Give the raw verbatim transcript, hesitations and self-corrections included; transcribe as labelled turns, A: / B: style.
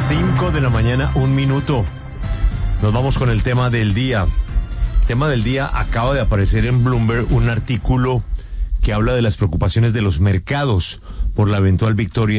A: Cinco de la mañana, un minuto. Nos vamos con el tema del día. El tema del día: acaba de aparecer en Bloomberg un artículo que habla de las preocupaciones de los mercados por la eventual victoria